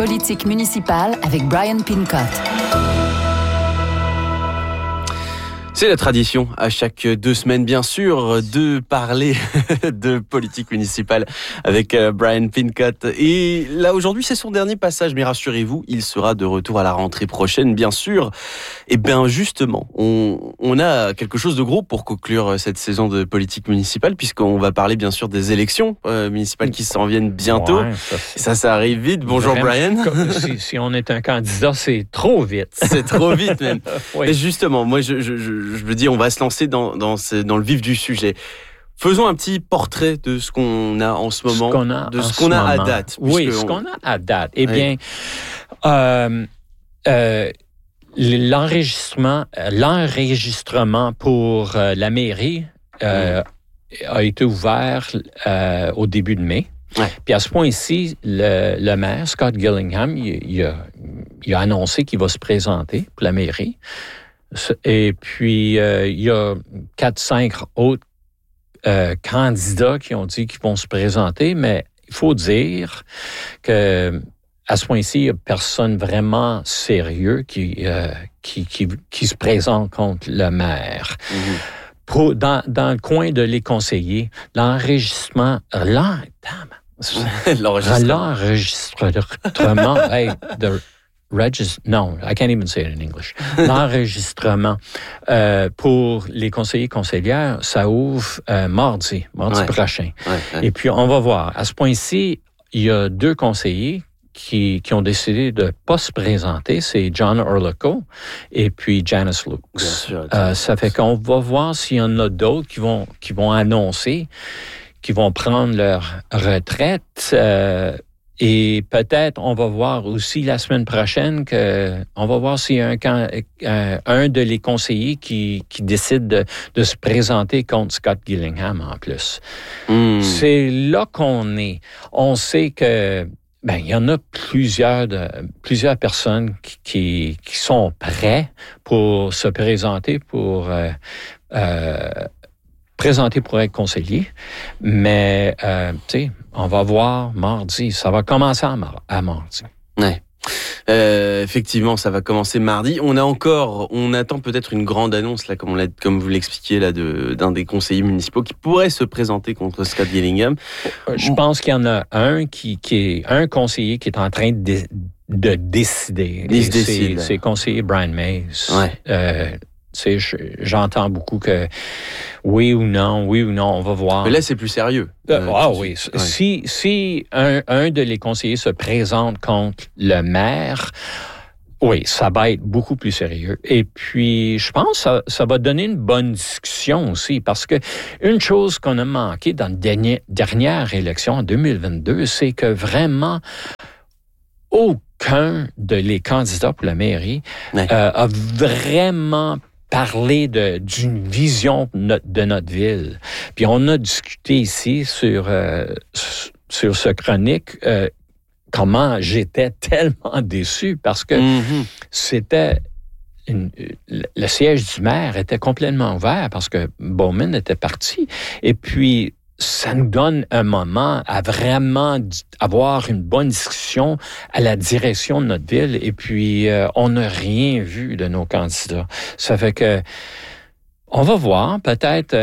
Politique municipale avec Brian Pincott. C'est la tradition, à chaque 2 semaines bien sûr, de parler de politique municipale avec Brian Pincott. Et là aujourd'hui c'est son dernier passage, mais rassurez-vous, il sera de retour à la rentrée prochaine bien sûr. Et bien justement, on a quelque chose de gros pour conclure cette saison de politique municipale, puisqu'on va parler bien sûr des élections municipales qui s'en viennent bientôt. Ouais, ça arrive vite. Bonjour Brian. Si on est un candidat, c'est trop vite. C'est trop vite même. Oui. Et justement, moi je me dis, on va se lancer dans le vif du sujet. Faisons un petit portrait de ce qu'on a en ce moment, de ce qu'on a à date. Oui, ce qu'on a à date. Eh bien, l'enregistrement pour la mairie a été ouvert au début de mai. Ouais. Puis à ce point-ci, le maire, Scott Gillingham, il a annoncé qu'il va se présenter pour la mairie. Et puis, il y a 4-5 autres candidats qui ont dit qu'ils vont se présenter, mais il faut dire que à ce point-ci, il n'y a personne vraiment sérieux qui se présente contre le maire. Mm-hmm. Dans le coin de les conseillers, l'enregistrement... L'enregistrement. No, I can't even say it in English. L'enregistrement pour les conseillers conseillères, ça ouvre mardi prochain. Ouais. Et puis, on va voir. À ce point-ci, il y a 2 conseillers qui ont décidé de ne pas se présenter. C'est John Orlico et puis Janice Lukes. Ça fait qu'on va voir s'il y en a d'autres qui vont annoncer, qui vont prendre leur retraite. Et peut-être, on va voir aussi la semaine prochaine on va voir s'il y a un de les conseillers qui décide de se présenter contre Scott Gillingham en plus. C'est là qu'on est. On sait que il y en a plusieurs personnes qui sont prêtes pour se présenter pour être conseiller, mais on va voir mardi. Ça va commencer à mardi. Ouais. Effectivement, ça va commencer mardi. On attend peut-être une grande annonce là, comme vous l'expliquiez là, d'un des conseillers municipaux qui pourrait se présenter contre Scott Gillingham. Je pense qu'il y en a un qui est un conseiller qui est en train de décider. C'est conseiller Brian Mays. Ouais. J'entends beaucoup que oui ou non, on va voir. Mais là, c'est plus sérieux. Oui. Ouais. Si un de les conseillers se présente contre le maire, oui, ça va être beaucoup plus sérieux. Et puis, je pense que ça va donner une bonne discussion aussi, parce que une chose qu'on a manqué dans la dernière élection en 2022, c'est que vraiment aucun de les candidats pour la mairie a vraiment parler d'une vision de notre ville. Puis on a discuté ici sur ce chronique comment j'étais tellement déçu parce que c'était le siège du maire était complètement ouvert parce que Bowman était parti. Et puis ça nous donne un moment à vraiment avoir une bonne discussion à la direction de notre ville. Et puis, on n'a rien vu de nos candidats. Ça fait que on va voir. Peut-être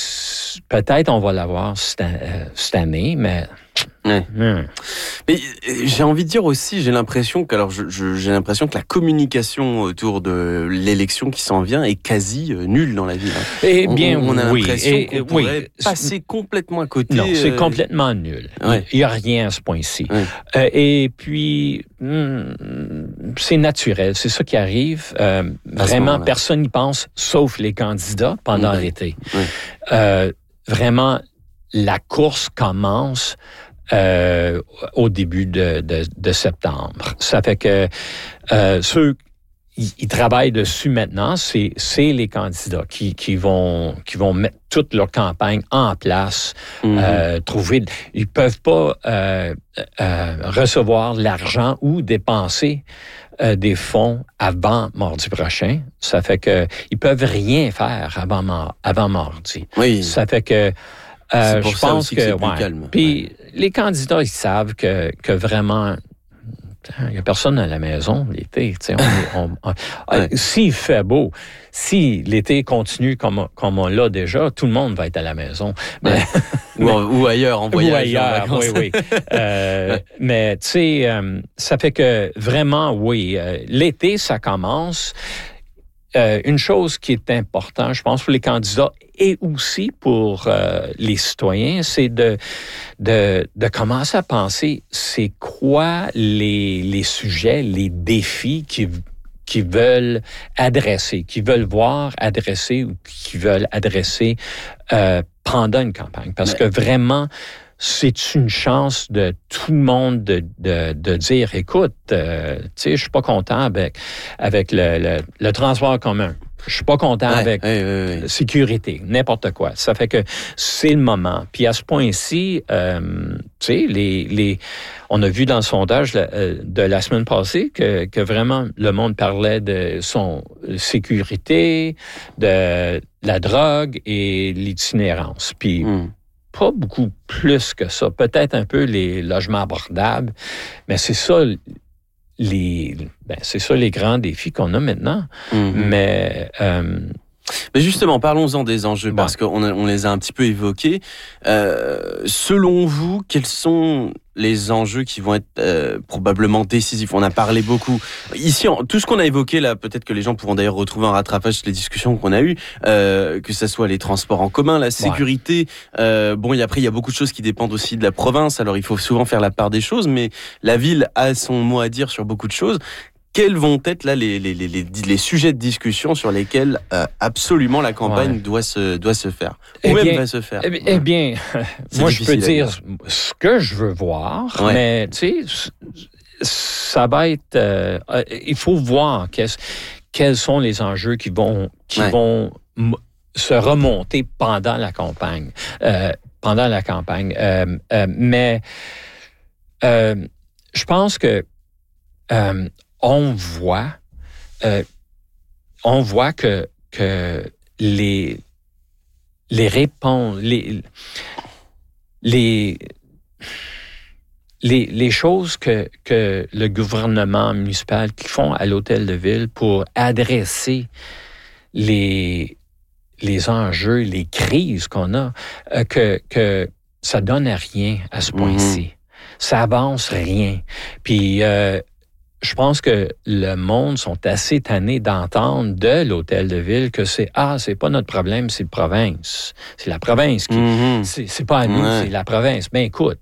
on va l'avoir cette année, mais... Ouais. Mais j'ai envie de dire aussi, j'ai l'impression que la communication autour de l'élection qui s'en vient est quasi nulle dans la ville. Eh bien, on a l'impression qu'on pourrait passer complètement à côté. Non, c'est complètement nul. Ouais. Il n'y a rien à ce point-ci. Ouais. Et puis, c'est naturel, c'est ça qui arrive. Vraiment, personne n'y pense, sauf les candidats pendant l'été. Ouais. Vraiment, la course commence au début de septembre. Ça fait que ceux ils travaillent dessus maintenant, c'est les candidats qui vont mettre toute leur campagne en place, ils peuvent pas recevoir l'argent ou dépenser des fonds avant mardi prochain. Ça fait que ils peuvent rien faire avant mardi. Oui. Ça fait que je pense que plus calme. Puis les candidats, ils savent que vraiment il n'y a personne à la maison l'été. S'il fait beau, si l'été continue comme on l'a déjà, tout le monde va être à la maison. Mais, ou ailleurs, en voyage. Ou ailleurs, oui. Mais tu sais, ça fait que vraiment, oui, l'été, ça commence. Une chose qui est importante, je pense, pour les candidats et aussi pour les citoyens, c'est de commencer à penser c'est quoi les sujets, les défis qui veulent adresser, qui veulent voir adresser ou qui veulent adresser pendant une campagne. Parce que vraiment, c'est une chance de tout le monde de dire, écoute, tu sais, je suis pas content avec le transport commun. Je suis pas content avec sécurité, n'importe quoi. Ça fait que c'est le moment. Puis à ce point-ci, tu sais, on a vu dans le sondage de la semaine passée que vraiment le monde parlait de son sécurité, de la drogue et l'itinérance. Puis pas beaucoup plus que ça. Peut-être un peu les logements abordables, mais c'est ça les grands défis qu'on a maintenant. Mais justement, parlons-en des enjeux, parce qu'on les a un petit peu évoqués. Selon vous, quels sont les enjeux qui vont être probablement décisifs? On a parlé beaucoup. Ici, tout ce qu'on a évoqué, là, peut-être que les gens pourront d'ailleurs retrouver un rattrapage sur les discussions qu'on a eues, que ce soit les transports en commun, la sécurité. Après, il y a beaucoup de choses qui dépendent aussi de la province, alors il faut souvent faire la part des choses, mais la ville a son mot à dire sur beaucoup de choses. Quels vont être là les sujets de discussion sur lesquels absolument la campagne doit se faire, va se faire? Eh bien, moi je peux dire ce que je veux voir, mais tu sais, ça va être. Il faut voir quels sont les enjeux qui vont se remonter pendant la campagne. Mais je pense que on voit que les réponses, les choses que le gouvernement municipal qui font à l'hôtel de ville pour adresser les enjeux, les crises qu'on a, que ça donne à rien à ce point-ci. Ça avance rien. Puis je pense que le monde sont assez tannés d'entendre de l'hôtel de ville que c'est pas notre problème, c'est la province. C'est la province qui... C'est pas à nous, c'est la province. Ben écoute,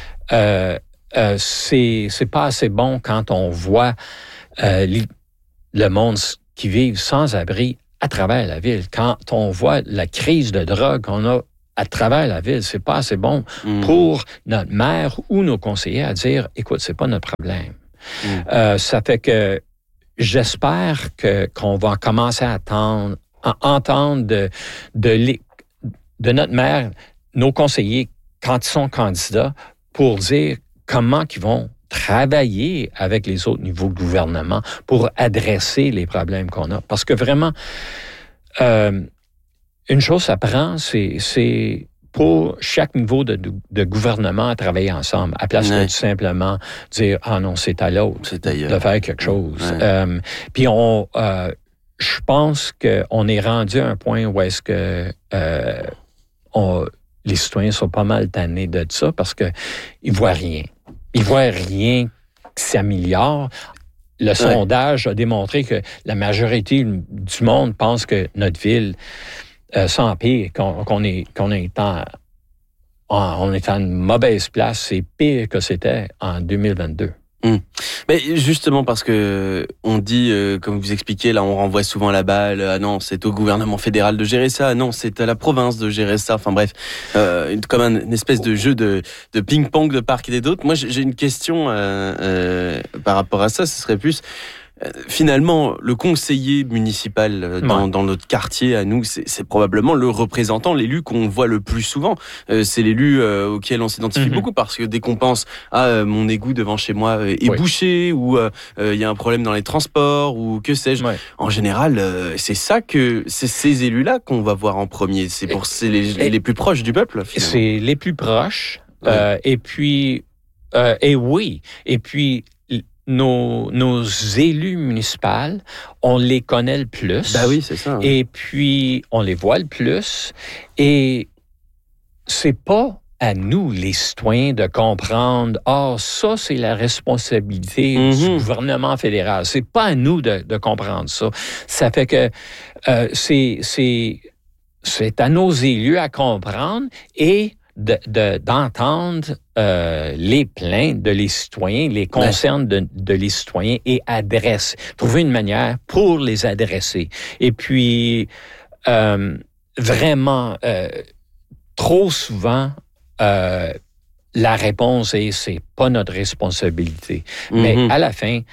c'est pas assez bon quand on voit le monde qui vit sans abri à travers la ville. Quand on voit la crise de drogue qu'on a à travers la ville, c'est pas assez bon pour notre maire ou nos conseillers à dire, écoute, c'est pas notre problème. Ça fait que j'espère qu'on va commencer à entendre de notre maire, nos conseillers, quand ils sont candidats, pour dire comment ils vont travailler avec les autres niveaux de gouvernement pour adresser les problèmes qu'on a. Parce que vraiment, une chose ça prend, c'est pour chaque niveau de gouvernement à travailler ensemble, à place de tout simplement dire « Ah non, c'est à l'autre de faire quelque chose. » Puis je pense qu'on est rendu à un point où est-ce que les citoyens sont pas mal tannés de ça parce qu'ils voient rien. Ils voient rien qui s'améliore. Le sondage a démontré que la majorité du monde pense que notre ville s'empire, qu'on est en une mauvaise place. C'est pire que c'était en 2022. Mais justement parce que on dit, comme vous expliquez, là on renvoie souvent la balle, ah non c'est au gouvernement fédéral de gérer ça, non c'est à la province de gérer ça, enfin bref, comme une espèce de jeu de ping-pong de part et d'autre. Moi j'ai une question par rapport à ça, ce serait plus... Finalement, le conseiller municipal dans notre quartier, à nous, c'est probablement le représentant, l'élu qu'on voit le plus souvent. C'est l'élu auquel on s'identifie beaucoup parce que dès qu'on pense « Ah, mon égout devant chez moi est bouché » ou il y a un problème dans les transports ou que sais-je. En général, c'est ces élus-là qu'on va voir en premier. C'est les plus proches du peuple, finalement. C'est les plus proches. Et puis nos élus municipaux, on les connaît le plus. Ben oui, c'est ça. Et puis, on les voit le plus. Et c'est pas à nous, les citoyens, de comprendre « ça, c'est la responsabilité du gouvernement fédéral. » C'est pas à nous de comprendre ça. Ça fait que c'est à nos élus à comprendre et d'entendre les plaintes de les citoyens, les concerns de les citoyens et trouver une manière pour les adresser. Et puis, vraiment, trop souvent, la réponse est c'est pas notre responsabilité. Mais à la fin,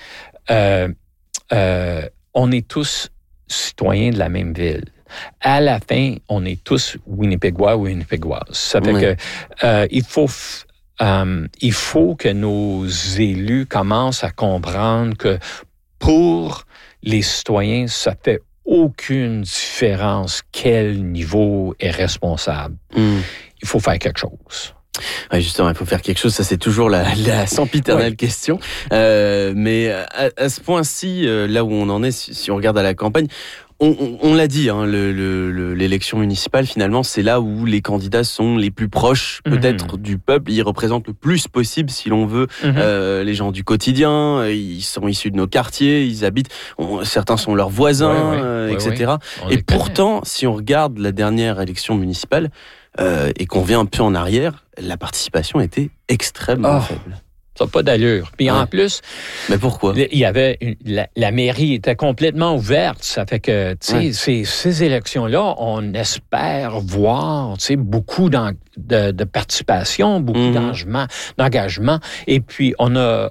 on est tous citoyens de la même ville. À la fin, on est tous Winnipégois ou Winnipégoises. Ça fait que il faut que nos élus commencent à comprendre que pour les citoyens, ça fait aucune différence quel niveau est responsable. Il faut faire quelque chose. Ouais, justement, il faut faire quelque chose. Ça, c'est toujours la sempiternelle question. Mais à ce point-ci, là où on en est, si on regarde à la campagne, on l'a dit, hein, l'élection municipale, finalement, c'est là où les candidats sont les plus proches, peut-être, du peuple. Ils représentent le plus possible, si l'on veut, les gens du quotidien. Ils sont issus de nos quartiers, ils habitent. Certains sont leurs voisins, etc. Et pourtant, si on regarde la dernière élection municipale et qu'on revient un peu en arrière, la participation était extrêmement faible. Ça n'a pas d'allure. Puis en plus... Mais pourquoi? Il y avait... La mairie était complètement ouverte. Ça fait que, tu sais, ces élections-là, on espère voir, tu sais, beaucoup de participation, beaucoup d'engagement. Et puis, on a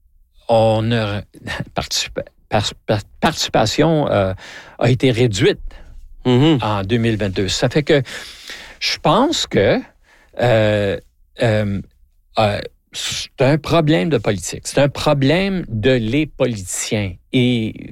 participation a été réduite en 2022. Ça fait que je pense que c'est un problème de politique. C'est un problème de les politiciens et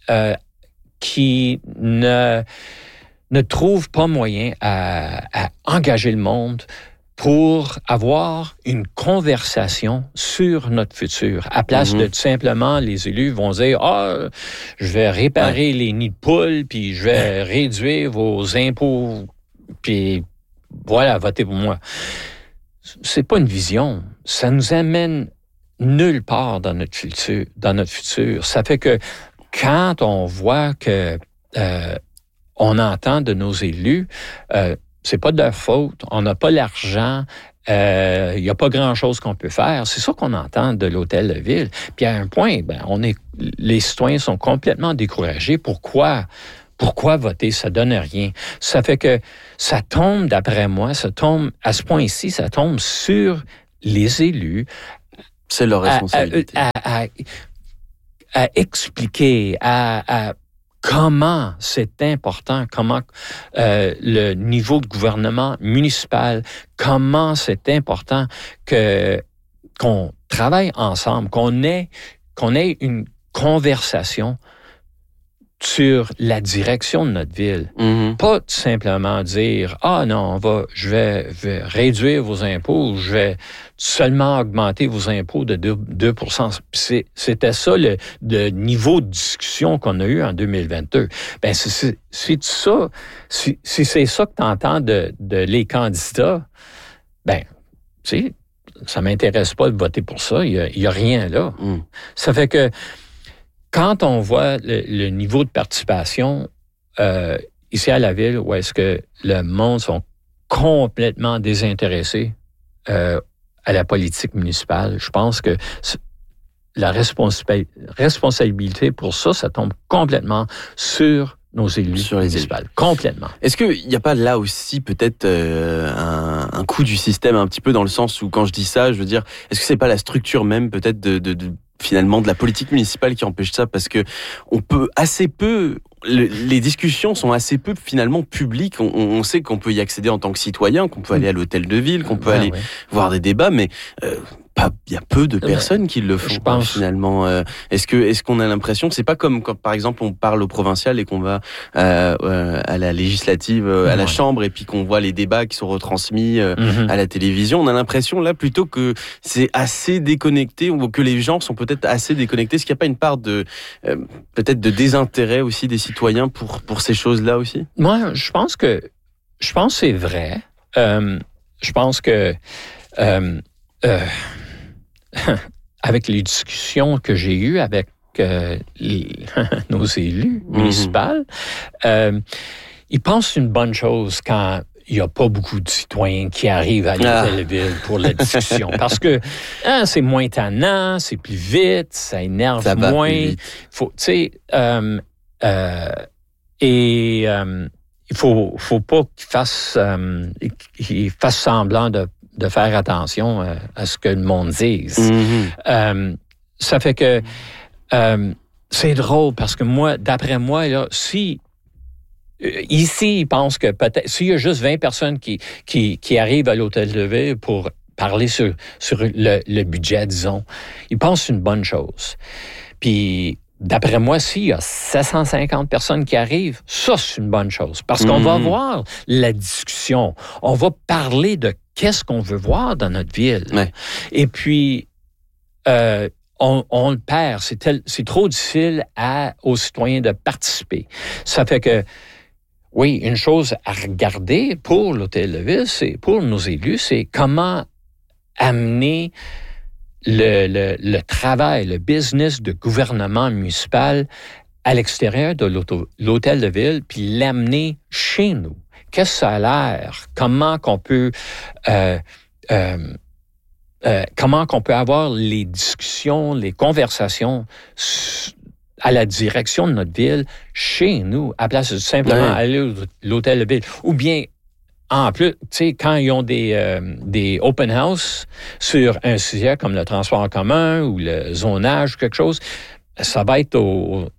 qui ne trouvent pas moyen à engager le monde pour avoir une conversation sur notre futur. À place de tout simplement, les élus vont dire « je vais réparer les nids de poules, puis je vais réduire vos impôts, puis voilà, votez pour moi. » C'est pas une vision. Ça nous amène nulle part dans notre futur. Ça fait que quand on voit que on entend de nos élus, c'est pas de leur faute, on n'a pas l'argent, il n'y a pas grand-chose qu'on peut faire. C'est ça qu'on entend de l'hôtel de ville. Puis à un point, les citoyens sont complètement découragés. Pourquoi voter? Ça donne rien. Ça fait que ça tombe, d'après moi, à ce point-ci, ça tombe sur les élus. C'est leur responsabilité. À expliquer, à comment c'est important, comment le niveau de gouvernement municipal, comment c'est important qu'on travaille ensemble, qu'on ait une conversation sur la direction de notre ville. Pas tout simplement dire « Ah non, je vais réduire vos impôts, je vais seulement augmenter vos impôts de 2%. » C'était ça le niveau de discussion qu'on a eu en 2022. Ben c'est ça. Si c'est ça que tu entends de les candidats, ben, tu sais, ça m'intéresse pas de voter pour ça. Il y a rien là. Ça fait que quand on voit le niveau de participation ici à la ville, où est-ce que le monde sont complètement désintéressés à la politique municipale, je pense que la responsabilité pour ça tombe complètement sur nos élus municipaux. Complètement. Est-ce qu'il n'y a pas là aussi peut-être un coup du système un petit peu dans le sens où quand je dis ça, je veux dire, est-ce que c'est pas la structure même peut-être finalement de la politique municipale qui empêche ça, parce que on peut assez peu, les discussions sont assez peu finalement publiques. On sait qu'on peut y accéder en tant que citoyen, qu'on peut aller à l'hôtel de ville, qu'on peut aller voir des débats, mais il y a peu de personnes qui le font. Je pense. Finalement, est-ce qu'on a l'impression que c'est pas comme quand par exemple on parle au provincial et qu'on va à la législative, à la chambre, et puis qu'on voit les débats qui sont retransmis à la télévision. On a l'impression là plutôt que c'est assez déconnecté, ou que les gens sont peut-être assez déconnectés. Est-ce qu'il n'y a pas une part de peut-être de désintérêt aussi des citoyens pour ces choses-là aussi? Moi, je pense que c'est vrai. Je pense que avec les discussions que j'ai eues avec nos élus municipaux, ils pensent une bonne chose quand il n'y a pas beaucoup de citoyens qui arrivent à l'hôtel de ville pour la discussion. Parce que c'est moins tannant, c'est plus vite, ça énerve moins. Faut, tu sais, il faut pas qu'ils fassent semblant de faire attention à ce que le monde dise. Ça fait que c'est drôle parce que moi, d'après moi, là, si ici, ils pensent que peut-être s'il y a juste 20 personnes qui arrivent à l'hôtel de ville pour parler sur le budget, disons, ils pensent que c'est une bonne chose. Puis d'après moi, s'il y a 750 personnes qui arrivent, ça, c'est une bonne chose. Parce qu'on va voir la discussion. On va parler de qu'est-ce qu'on veut voir dans notre ville. Ouais. Et puis, on le perd. C'est trop difficile aux citoyens de participer. Ça fait que, oui, une chose à regarder pour l'hôtel de ville, pour nos élus, c'est comment amener le travail, le business de gouvernement municipal à l'extérieur de l'hôtel de ville, puis l'amener chez nous. Qu'est-ce que ça a l'air? Comment qu'on peut avoir les discussions, les conversations à la direction de notre ville chez nous, à place de simplement aller à l'hôtel de ville. Ou bien, en plus, tu sais, quand ils ont des open house sur un sujet comme le transport en commun ou le zonage, quelque chose, ça va être au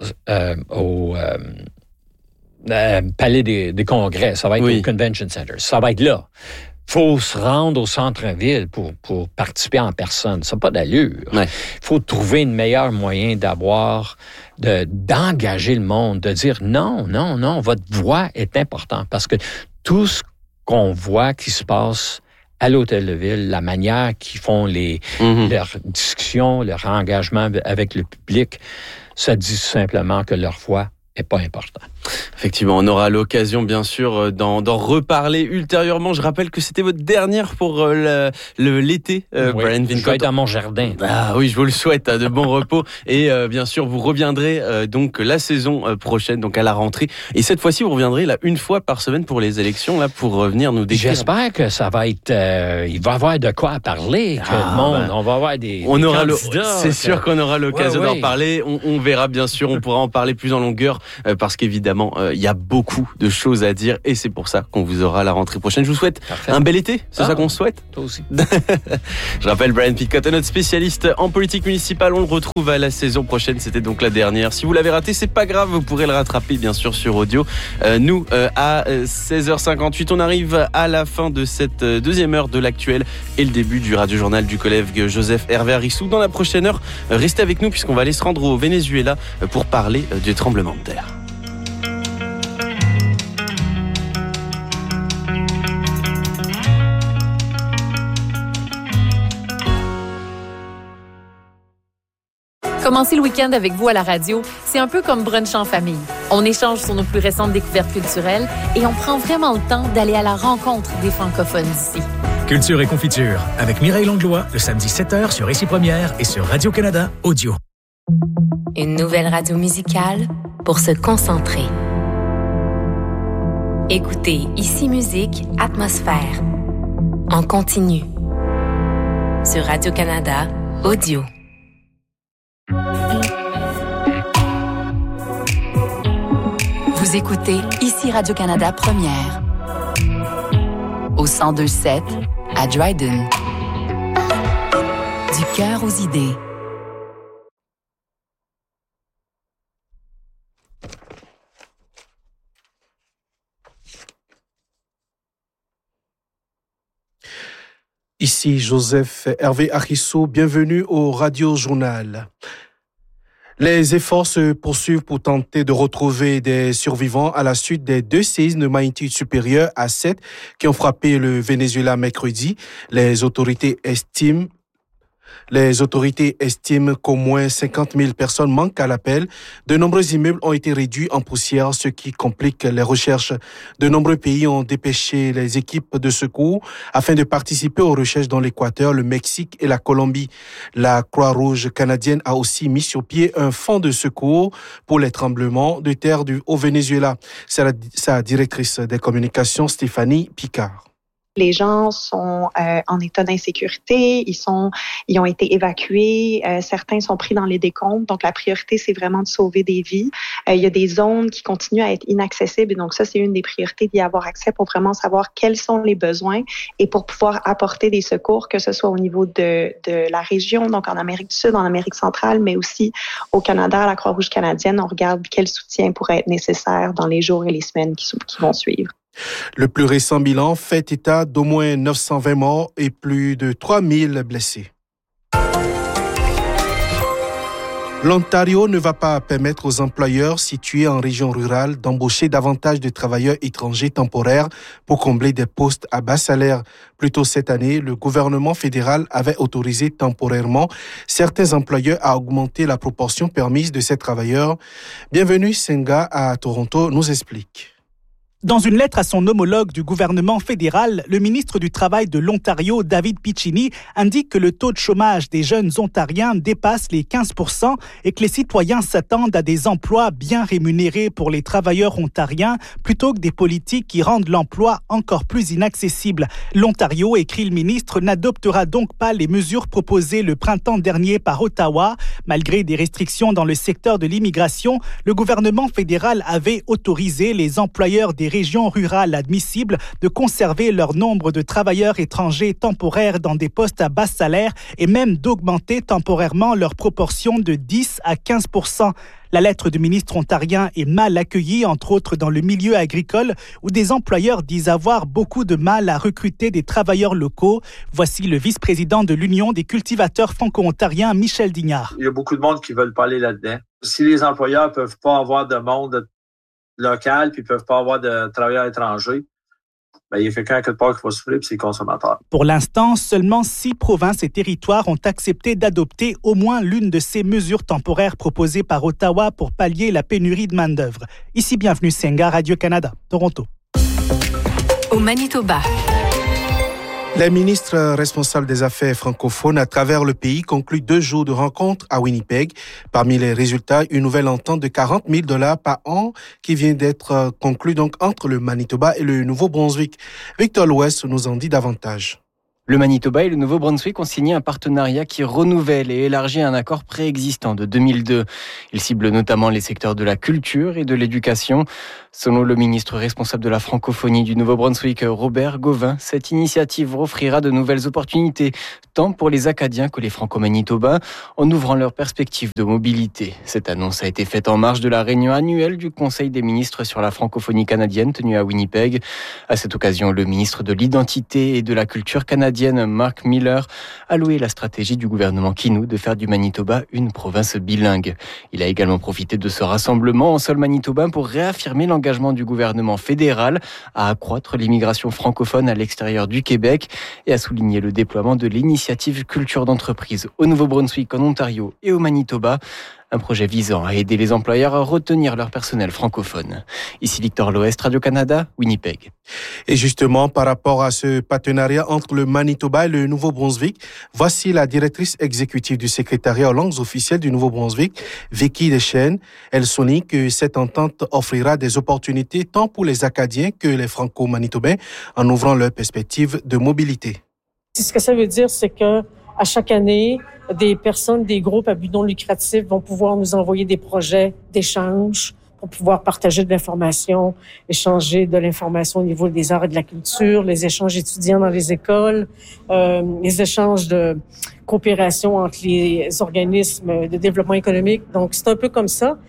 Palais des Congrès, ça va être au Convention Center, ça va être là. Il faut se rendre au centre-ville pour participer en personne. Ça n'a pas d'allure. Il faut trouver un meilleur moyen d'engager le monde, de dire non, votre voix est importante. Parce que tout ce qu'on voit qui se passe à l'hôtel de ville, la manière qu'ils font leurs discussions, leur engagement avec le public, ça dit simplement que leur voix n'est pas importante. Effectivement, on aura l'occasion, bien sûr, d'en reparler ultérieurement. Je rappelle que c'était votre dernière pour l'été, Brian Pincott. Je vais être dans mon jardin. Ah oui, je vous le souhaite, de bon repos. Et bien sûr, vous reviendrez donc la saison prochaine, donc à la rentrée. Et cette fois-ci, vous reviendrez là une fois par semaine pour les élections, là, pour venir nous décrire. J'espère que ça va être... il va y avoir de quoi parler, que le monde... On va avoir des candidats. C'est sûr qu'on aura l'occasion d'en parler. On verra, bien sûr, on pourra en parler plus en longueur, parce qu'évidemment, il y a beaucoup de choses à dire, et c'est pour ça qu'on vous aura la rentrée prochaine. Je vous souhaite un bel été, c'est ça qu'on souhaite. Toi aussi. Je rappelle Brian Pincott, notre spécialiste en politique municipale. On le retrouve à la saison prochaine, c'était donc la dernière. Si vous l'avez raté, c'est pas grave, vous pourrez le rattraper bien sûr sur audio. Nous, à 16h58, on arrive à la fin de cette deuxième heure de l'actuel et le début du radio-journal du collègue Joseph Hervé Arissou. Dans la prochaine heure, restez avec nous puisqu'on va aller se rendre au Venezuela pour parler du tremblement de terre. Commencer le week-end avec vous à la radio, c'est un peu comme brunch en famille. On échange sur nos plus récentes découvertes culturelles et on prend vraiment le temps d'aller à la rencontre des francophones d'ici. Culture et confiture avec Mireille Langlois, le samedi 7h sur Ici Première et sur Radio-Canada Audio. Une nouvelle radio musicale pour se concentrer. Écoutez Ici Musique Atmosphère en continu sur Radio-Canada Audio. Vous écoutez Ici Radio-Canada Première au 102.7 à Dryden. Du cœur aux idées. Ici Joseph Hervé Arissou, bienvenue au Radio Journal. Les efforts se poursuivent pour tenter de retrouver des survivants à la suite des 2 séismes de magnitude supérieure à 7 qui ont frappé le Venezuela mercredi. Les autorités estiment qu'au moins 50 000 personnes manquent à l'appel. De nombreux immeubles ont été réduits en poussière, ce qui complique les recherches. De nombreux pays ont dépêché les équipes de secours afin de participer aux recherches dans l'Équateur, le Mexique et la Colombie. La Croix-Rouge canadienne a aussi mis sur pied un fonds de secours pour les tremblements de terre au Venezuela. C'est sa directrice des communications, Stéphanie Picard. Les gens sont en état d'insécurité, ils ont été évacués, certains sont pris dans les décombres. Donc, la priorité, c'est vraiment de sauver des vies. Il y a des zones qui continuent à être inaccessibles. Et donc, ça, c'est une des priorités d'y avoir accès pour vraiment savoir quels sont les besoins et pour pouvoir apporter des secours, que ce soit au niveau de la région, donc en Amérique du Sud, en Amérique centrale, mais aussi au Canada, à la Croix-Rouge canadienne. On regarde quel soutien pourrait être nécessaire dans les jours et les semaines qui vont suivre. Le plus récent bilan fait état d'au moins 920 morts et plus de 3000 blessés. L'Ontario ne va pas permettre aux employeurs situés en région rurale d'embaucher davantage de travailleurs étrangers temporaires pour combler des postes à bas salaire. Plus tôt cette année, le gouvernement fédéral avait autorisé temporairement certains employeurs à augmenter la proportion permise de ces travailleurs. Bienvenue Senga à Toronto nous explique. Dans une lettre à son homologue du gouvernement fédéral, le ministre du Travail de l'Ontario, David Piccini, indique que le taux de chômage des jeunes Ontariens dépasse les 15% et que les citoyens s'attendent à des emplois bien rémunérés pour les travailleurs ontariens plutôt que des politiques qui rendent l'emploi encore plus inaccessible. L'Ontario, écrit le ministre, n'adoptera donc pas les mesures proposées le printemps dernier par Ottawa. Malgré des restrictions dans le secteur de l'immigration, le gouvernement fédéral avait autorisé les employeurs des régions rurales admissibles de conserver leur nombre de travailleurs étrangers temporaires dans des postes à bas salaire et même d'augmenter temporairement leur proportion de 10 à 15%. La lettre du ministre ontarien est mal accueillie, entre autres dans le milieu agricole, où des employeurs disent avoir beaucoup de mal à recruter des travailleurs locaux. Voici le vice-président de l'Union des cultivateurs franco-ontariens, Michel Dignard. Il y a beaucoup de monde qui veulent pas aller là-dedans. Si les employeurs ne peuvent pas avoir de monde local puis ne peuvent pas avoir de travailleurs étrangers, il y a quelqu'un quelque part qui va souffrir, puis c'est les consommateurs. Pour l'instant, seulement 6 provinces et territoires ont accepté d'adopter au moins l'une de ces mesures temporaires proposées par Ottawa pour pallier la pénurie de main-d'œuvre. Ici, bienvenue Senga, Radio-Canada, Toronto. Au Manitoba. Les ministres responsables des affaires francophones à travers le pays concluent 2 jours de rencontres à Winnipeg. Parmi les résultats, une nouvelle entente de 40 000 $ par an qui vient d'être conclue donc entre le Manitoba et le Nouveau-Brunswick. Victor Louest nous en dit davantage. Le Manitoba et le Nouveau-Brunswick ont signé un partenariat qui renouvelle et élargit un accord préexistant de 2002. Il cible notamment les secteurs de la culture et de l'éducation. Selon le ministre responsable de la francophonie du Nouveau-Brunswick, Robert Gauvin, cette initiative offrira de nouvelles opportunités, tant pour les Acadiens que les Franco-Manitobains, en ouvrant leurs perspectives de mobilité. Cette annonce a été faite en marge de la réunion annuelle du Conseil des ministres sur la francophonie canadienne tenue à Winnipeg. À cette occasion, le ministre de l'Identité et de la Culture canadienne, Mark Miller, a loué la stratégie du gouvernement Kinou de faire du Manitoba une province bilingue. Il a également profité de ce rassemblement en sol manitobain pour réaffirmer l'engagement du gouvernement fédéral à accroître l'immigration francophone à l'extérieur du Québec et à souligner le déploiement de l'initiative Culture d'entreprise au Nouveau-Brunswick, en Ontario et au Manitoba. Un projet visant à aider les employeurs à retenir leur personnel francophone. Ici Victor Louest, Radio-Canada, Winnipeg. Et justement, par rapport à ce partenariat entre le Manitoba et le Nouveau-Brunswick, voici la directrice exécutive du secrétariat aux langues officielles du Nouveau-Brunswick, Vicky Deschênes. Elle souligne que cette entente offrira des opportunités tant pour les Acadiens que les Franco-Manitobains en ouvrant leurs perspectives de mobilité. Ce que ça veut dire, c'est que à chaque année, des personnes, des groupes à but non lucratif vont pouvoir nous envoyer des projets d'échange pour pouvoir partager de l'information, échanger de l'information au niveau des arts et de la culture, les échanges étudiants dans les écoles, les échanges de coopération entre les organismes de développement économique. Donc, c'est un peu comme ça.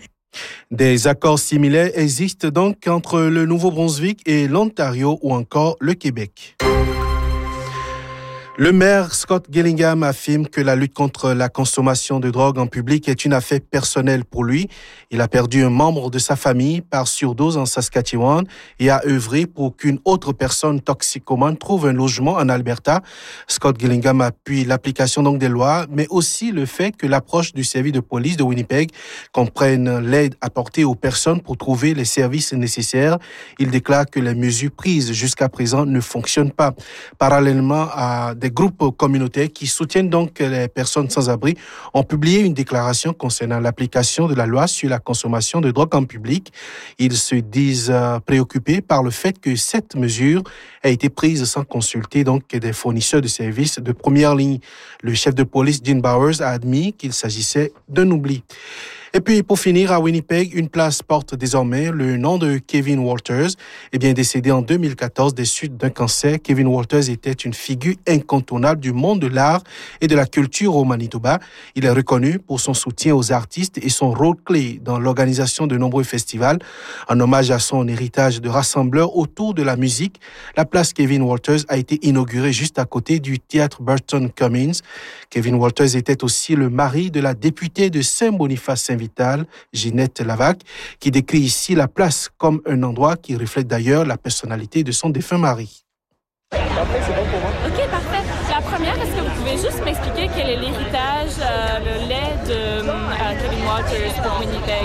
Des accords similaires existent donc entre le Nouveau-Brunswick et l'Ontario ou encore le Québec. Le maire Scott Gillingham affirme que la lutte contre la consommation de drogue en public est une affaire personnelle pour lui. Il a perdu un membre de sa famille par surdose en Saskatchewan et a œuvré pour qu'une autre personne toxicomane trouve un logement en Alberta. Scott Gillingham appuie l'application donc des lois, mais aussi le fait que l'approche du service de police de Winnipeg comprenne l'aide apportée aux personnes pour trouver les services nécessaires. Il déclare que les mesures prises jusqu'à présent ne fonctionnent pas. Parallèlement à des groupes communautaires qui soutiennent donc les personnes sans abri ont publié une déclaration concernant l'application de la loi sur la consommation de drogue en public. Ils se disent préoccupés par le fait que cette mesure a été prise sans consulter donc des fournisseurs de services de première ligne. Le chef de police, Dean Bowers, a admis qu'il s'agissait d'un oubli. Et puis, pour finir, à Winnipeg, une place porte désormais le nom de Kevin Walters. Décédé en 2014 des suites d'un cancer, Kevin Walters était une figure incontournable du monde de l'art et de la culture au Manitoba. Il est reconnu pour son soutien aux artistes et son rôle clé dans l'organisation de nombreux festivals. En hommage à son héritage de rassembleur autour de la musique, la place Kevin Walters a été inaugurée juste à côté du théâtre Burton Cummins. Kevin Walters était aussi le mari de la députée de Saint-Boniface-Saint-Vital, Ginette Lavac, qui décrit ici la place comme un endroit qui reflète d'ailleurs la personnalité de son défunt mari. OK, parfait. La première, est-ce que vous pouvez juste m'expliquer quel est l'héritage, le lait de Kevin Walters pour Winnipeg?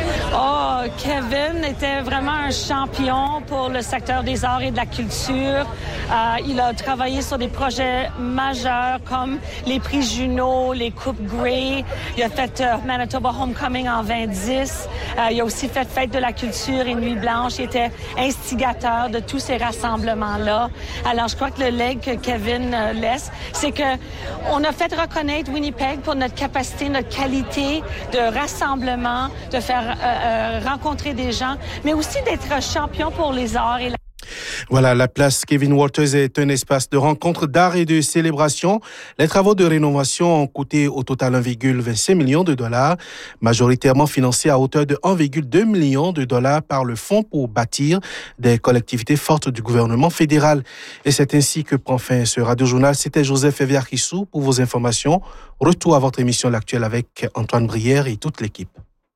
Oh, Kevin était vraiment un champion pour le secteur des arts et de la culture. Il a travaillé sur des projets majeurs comme les prix Juno, les Coupes Grey. Il a fait Manitoba Homecoming en 2010. Il a aussi fait Fête de la culture et Nuit blanche. Il était instigateur de tous ces rassemblements-là. Alors, je crois que le legs que Kevin laisse, c'est que on a fait reconnaître Winnipeg pour notre capacité, notre qualité de rassemblement, de faire rencontrer des gens, mais aussi d'être champion pour les arts et la... Voilà, la place Kevin Walters est un espace de rencontre d'art et de célébration. Les travaux de rénovation ont coûté au total 1,25 million de dollars, majoritairement financés à hauteur de 1,2 million de dollars par le Fonds pour bâtir des collectivités fortes du gouvernement fédéral. Et c'est ainsi que prend fin ce radio-journal. C'était Joseph Eviarkissou pour vos informations. Retour à votre émission L'Actuel avec Antoine Brière et toute l'équipe.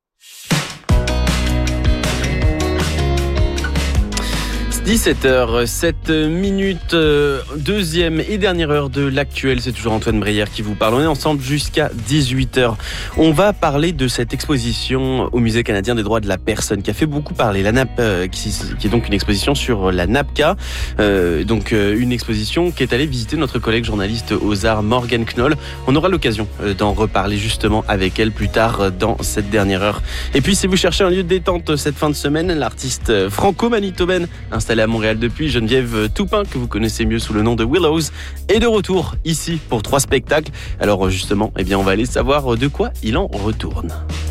17h07, deuxième et dernière heure de l'Actuel. C'est toujours Antoine Brière qui vous parle. On est ensemble jusqu'à 18h. On va parler de cette exposition au Musée canadien des droits de la personne qui a fait beaucoup parler. La NAP, qui est donc une exposition sur la NAPCA. Une exposition qui est allée visiter notre collègue journaliste aux arts Morgane Knoll. On aura l'occasion d'en reparler justement avec elle plus tard dans cette dernière heure. Et puis si vous cherchez un lieu de détente cette fin de semaine, l'artiste franco-manitobaine installée à Montréal depuis, Geneviève Toupin, que vous connaissez mieux sous le nom de Willows, est de retour ici pour 3 spectacles. Alors justement, on va aller savoir de quoi il en retourne.